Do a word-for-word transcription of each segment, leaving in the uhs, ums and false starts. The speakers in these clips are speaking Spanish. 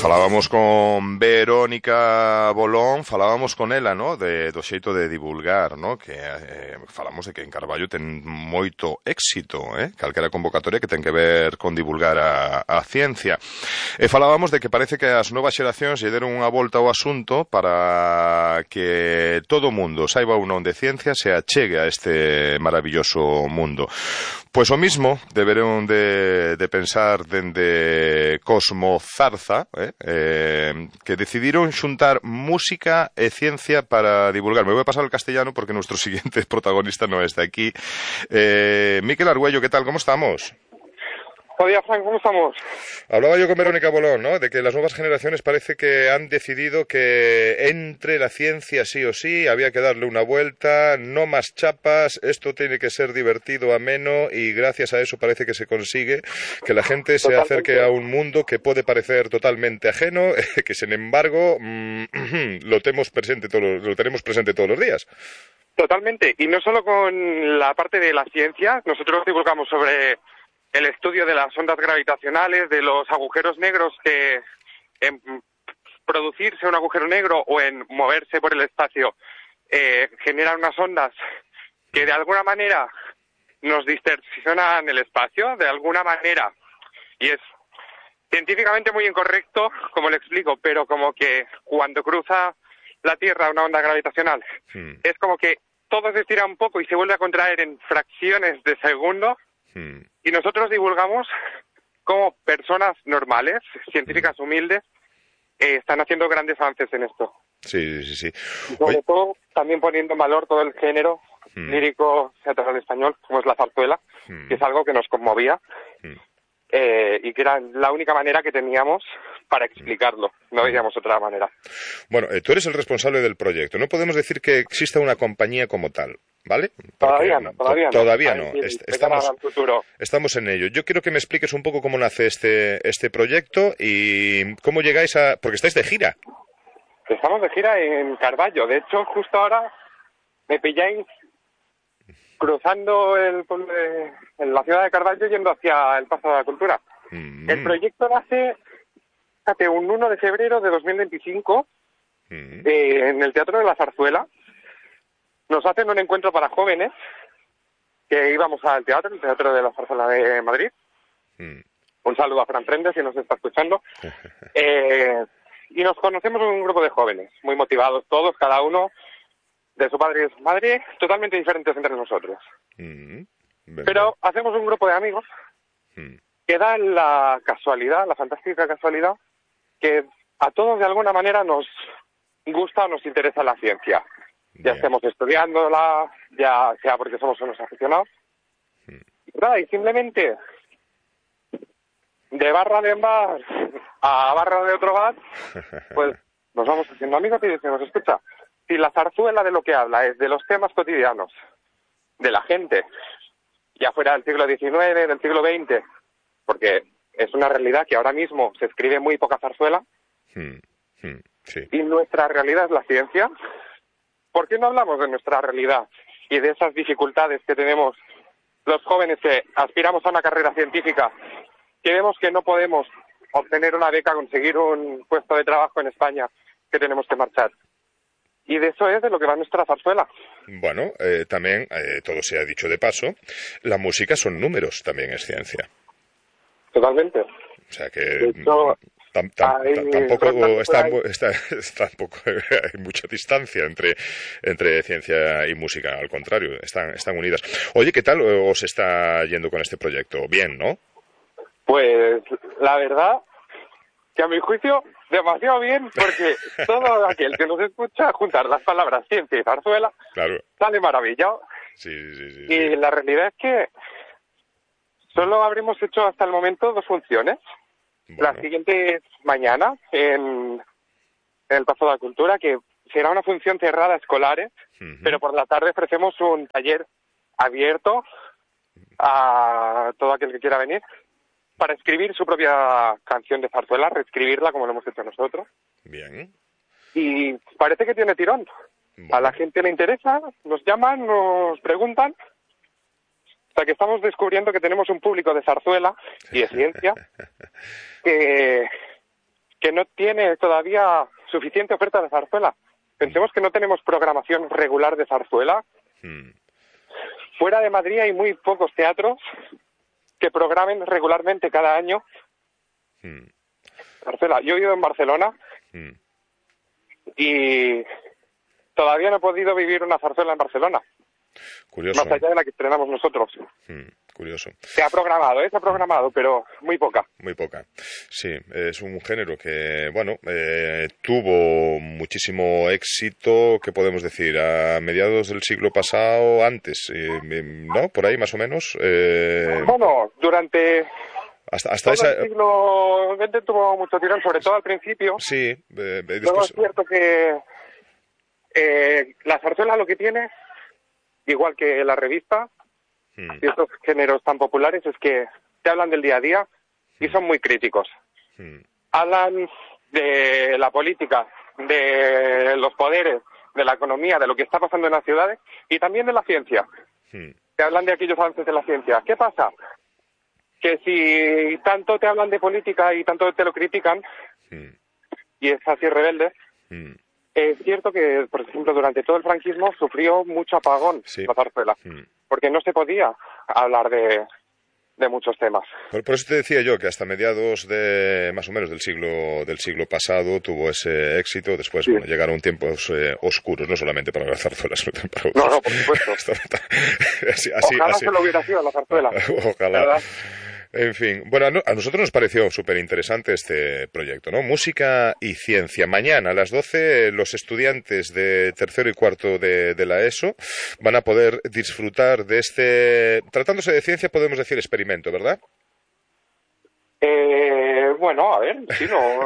falábamos con Verónica Bolón, falábamos con ela, no, de, do xeito de divulgar, no, que eh, falamos de que en Carballo ten moito éxito, eh, calquera convocatoria que ten que ver con divulgar a, a ciencia. E falábamos de que parece que as novas xeracións lle deron unha volta ao asunto para que todo o mundo saiba un non de ciencia se achegue a este maravilloso mundo. Pois o mismo deberon de, de pensar dende Cosmo Zarza, eh, eh, que decidiron xuntar música e ciencia para divulgar. Me voy a pasar al castellano porque nuestro siguiente protagonista no es de aquí. Eh, Miquel Argüello, ¿qué tal? ¿Cómo estamos? Hola, Frank, ¿cómo estamos? Hablaba yo con Verónica Bolón, ¿no? De que las nuevas generaciones parece que han decidido que entre la ciencia sí o sí, había que darle una vuelta, no más chapas, esto tiene que ser divertido, ameno, y gracias a eso parece que se consigue que la gente se Totalmente. acerque a un mundo que puede parecer totalmente ajeno, que sin embargo mmm, lo tenemos presente todos, lo tenemos presente todos los días. Totalmente, y no solo con la parte de la ciencia, nosotros divulgamos sobre el estudio de las ondas gravitacionales, de los agujeros negros, que en producirse un agujero negro o en moverse por el espacio eh, generan unas ondas que de alguna manera nos distorsionan el espacio, de alguna manera, y es científicamente muy incorrecto, como le explico, pero como que cuando cruza la Tierra una onda gravitacional, hmm. es como que todo se estira un poco y se vuelve a contraer en fracciones de segundo. Hmm. Y nosotros divulgamos cómo personas normales, científicas hmm. humildes, eh, están haciendo grandes avances en esto. Sí, sí, sí. Y sobre Oye. todo, también poniendo en valor todo el género hmm. lírico teatral español, como es la zarzuela, hmm. que es algo que nos conmovía, hmm. eh, y que era la única manera que teníamos para explicarlo. No veíamos otra manera. Bueno, eh, tú eres el responsable del proyecto. No podemos decir que exista una compañía como tal, ¿vale? Porque todavía no, todavía no. Todavía no. Est estamos, estamos en ello. Yo quiero que me expliques un poco cómo nace este, este proyecto y cómo llegáis a... Porque estáis de gira. Estamos de gira en Carballo. De hecho, justo ahora me pilláis cruzando el, en la ciudad de Carballo yendo hacia el Pazo de la Cultura. Mm. El proyecto nace... Fíjate, un uno de febrero de dos mil veinticinco, mm. eh, en el Teatro de la Zarzuela, nos hacen un encuentro para jóvenes, que íbamos al teatro, el Teatro de la Zarzuela de Madrid. Mm. Un saludo a Fran Prendes, si nos está escuchando. eh, y nos conocemos un grupo de jóvenes, muy motivados todos, cada uno de su padre y de su madre, totalmente diferentes entre nosotros. Mm. Pero hacemos un grupo de amigos mm. que da la casualidad, la fantástica casualidad, que a todos de alguna manera nos gusta o nos interesa la ciencia. Ya yeah. estemos estudiándola, ya sea porque somos unos aficionados. Hmm. Y, y simplemente de barra de bar a barra de otro bar, pues nos vamos haciendo amigos y decimos, escucha, si la zarzuela de lo que habla es de los temas cotidianos de la gente, ya fuera del siglo diecinueve, del siglo veinte, porque es una realidad que ahora mismo se escribe muy poca zarzuela, hmm, hmm, sí. y nuestra realidad es la ciencia. ¿Por qué no hablamos de nuestra realidad y de esas dificultades que tenemos los jóvenes que aspiramos a una carrera científica, que vemos que no podemos obtener una beca, conseguir un puesto de trabajo en España, que tenemos que marchar? Y de eso es de lo que va nuestra zarzuela. Bueno, eh, también, eh, todo se ha dicho de paso, la música son números, también es ciencia. Totalmente. O sea que hecho, tam, tam, hay, tampoco está, está, está tampoco hay mucha distancia entre, entre ciencia y música, al contrario, están, están unidas. Oye, ¿qué tal os está yendo con este proyecto? Bien, ¿no? Pues la verdad que a mi juicio demasiado bien, porque todo aquel que nos escucha juntar las palabras ciencia y zarzuela claro. sale maravillado. Sí, sí, sí, y sí. la realidad es que solo habremos hecho hasta el momento dos funciones. Bueno. La siguiente es mañana en, en el Pazo de la Cultura, que será una función cerrada a escolares, uh-huh. pero por la tarde ofrecemos un taller abierto a todo aquel que quiera venir para escribir su propia canción de zarzuela, reescribirla como lo hemos hecho nosotros. Bien. Y parece que tiene tirón. Bueno. A la gente le interesa, nos llaman, nos preguntan. O sea que estamos descubriendo que tenemos un público de zarzuela y de ciencia que, que no tiene todavía suficiente oferta de zarzuela. Pensemos que no tenemos programación regular de zarzuela. Mm. Fuera de Madrid hay muy pocos teatros que programen regularmente cada año mm. zarzuela. Yo he ido en Barcelona mm. y todavía no he podido vivir una zarzuela en Barcelona. Curioso. Más allá de la que estrenamos nosotros. Mm, curioso. Se ha programado, ¿eh? Se ha programado, pero muy poca. Muy poca. Sí, es un género que, bueno, eh, tuvo muchísimo éxito, ¿qué podemos decir? A mediados del siglo pasado, antes, eh, ¿no? Por ahí más o menos. Eh... Bueno, durante... Hasta, hasta todo esa... el siglo veinte tuvo mucho tirón, sobre todo al principio. Sí. Eh, después... Luego es cierto que eh, la zarzuela lo que tiene, igual que la revista hmm. y estos géneros tan populares, es que te hablan del día a día y son muy críticos. Hmm. Hablan de la política, de los poderes, de la economía, de lo que está pasando en las ciudades y también de la ciencia. Hmm. Te hablan de aquellos avances de la ciencia. ¿Qué pasa? Que si tanto te hablan de política y tanto te lo critican, hmm. y es así rebelde, hmm. es cierto que, por ejemplo, durante todo el franquismo sufrió mucho apagón sí. la zarzuela, hmm. porque no se podía hablar de, de muchos temas. Por, por eso te decía yo que hasta mediados de, más o menos, del siglo del siglo pasado tuvo ese éxito. Después, sí. bueno, llegaron tiempos eh, oscuros, no solamente para las zarzuelas, sino para otros. No, no, por supuesto. así, así, Ojalá así. se lo hubiera sido la zarzuela. Ojalá. ¿Verdad? En fin, bueno, a nosotros nos pareció súper interesante este proyecto, ¿no? Música y ciencia. Mañana a las doce los estudiantes de tercero y cuarto de, de la ESO van a poder disfrutar de este, tratándose de ciencia, podemos decir experimento, ¿verdad? Eh, bueno, a ver, sí, no.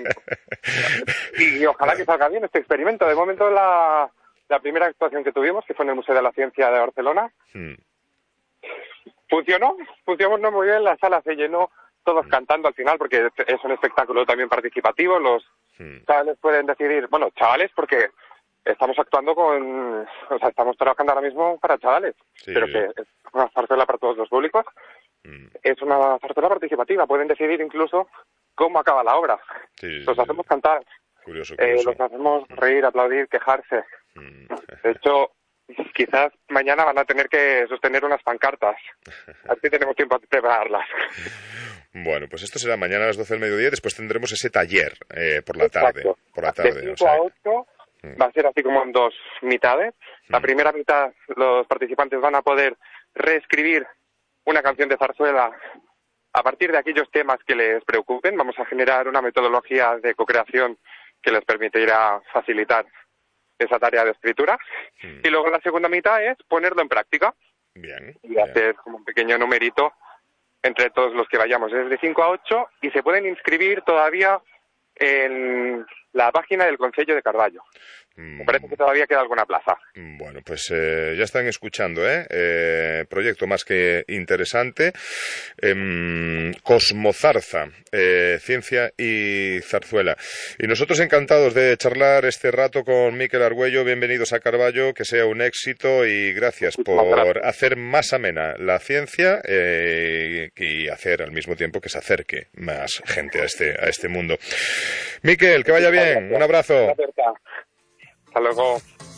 y, y ojalá que salga bien este experimento. De momento la, la primera actuación que tuvimos, que fue en el Museo de la Ciencia de Barcelona, hmm. Funcionó, funcionó muy bien, la sala se llenó, todos mm. cantando al final, porque es un espectáculo también participativo, los mm. chavales pueden decidir, bueno, chavales porque estamos actuando con, o sea, estamos trabajando ahora mismo para chavales, sí. pero que es una zarzuela para todos los públicos, mm. es una zarzuela participativa, pueden decidir incluso cómo acaba la obra, sí, los sí, hacemos sí. cantar, curioso, curioso. Eh, los hacemos reír, aplaudir, quejarse, mm. de hecho... Quizás mañana van a tener que sostener unas pancartas. Así tenemos tiempo de prepararlas. Bueno, pues esto será mañana a las doce del mediodía. Después tendremos ese taller eh, por la tarde. Exacto. Por la tarde. De cinco o sea... a ocho mm. va a ser así como en dos mitades. La mm. primera mitad los participantes van a poder reescribir una canción de zarzuela a partir de aquellos temas que les preocupen. Vamos a generar una metodología de co-creación que les permitirá facilitar esa tarea de escritura, mm. y luego la segunda mitad es ponerlo en práctica. Bien. Y bien. hacer como un pequeño numerito entre todos los que vayamos. Es de cinco a ocho y se pueden inscribir todavía en la página del Concello de Carballo. Mm. Me parece que todavía queda alguna plaza. Bueno, pues eh, ya están escuchando, ¿eh? eh proyecto más que interesante. Eh, Cosmozarza, eh, ciencia y zarzuela. Y nosotros encantados de charlar este rato con Miquel Argüello. Bienvenidos a Carballo, que sea un éxito y gracias por gracias. hacer más amena la ciencia eh, y hacer al mismo tiempo que se acerque más gente a este, a este mundo. Miquel, que vaya bien. Un abrazo. Hasta luego.